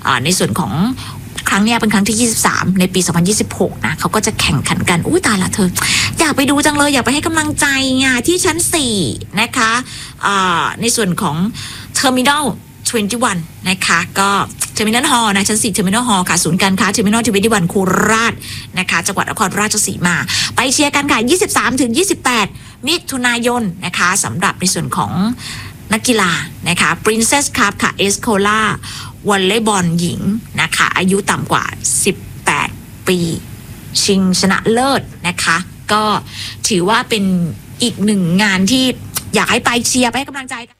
ในส่วนของครั้งนี้เป็นครั้งที่23ในปี2026นะเขาก็จะแข่งขันกันอุ้ยตายละเธออยากไปดูจังเลยอยากไปให้กำลังใจที่ชั้น4นะคะในส่วนของ Terminal 21 นะคะก็เทอร์มินอลฮอลล์นะชั้น4เทอร์มินอลฮอลล์ค่ะศูนย์การค้าเทอร์มินอล21โคราชนะคะจังหวัดนครราชสีมาไปเชียร์กันค่ะ23-28 มิถุนายนนะคะสำหรับในส่วนของนักกีฬานะคะ Princess Cup ค่ะเอสโคลาวอลเลย์บอลหญิงนะคะอายุต่ำกว่า18 ปีชิงชนะเลิศนะคะก็ถือว่าเป็นอีกหนึ่งงานที่อยากให้ไปเชียร์ไปให้กำลังใจ